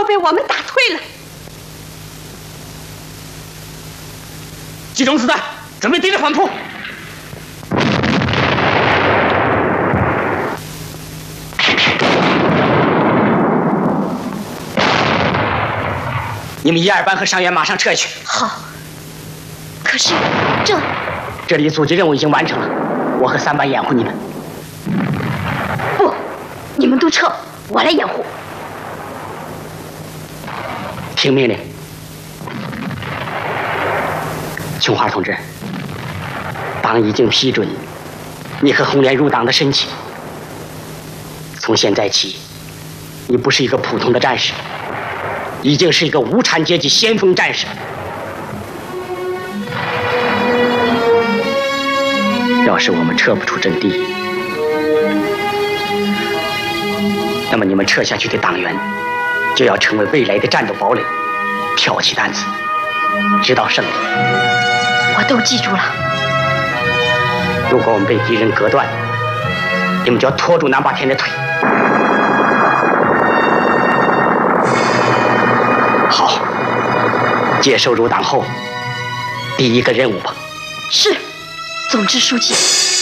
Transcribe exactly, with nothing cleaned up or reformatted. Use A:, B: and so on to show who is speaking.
A: 都被我们打退了。
B: 集中子弹，准备对着反扑。你们一二班和伤员马上撤去。
A: 好。可是这
B: 这里阻击任务已经完成了，我和三班掩护你们。
A: 不，你们都撤，我来掩护。
B: 听命令。琼花同志，党已经批准你和红莲入党的申请。从现在起，你不是一个普通的战士，已经是一个无产阶级先锋战士。要是我们撤不出阵地，那么你们撤下去的党员就要成为未来的战斗堡垒，挑起担子，直到胜利。
A: 我都记住了。
B: 如果我们被敌人隔断，你们就要拖住南霸天的腿。好，接受入党后第一个任务吧。
A: 是，总支书记。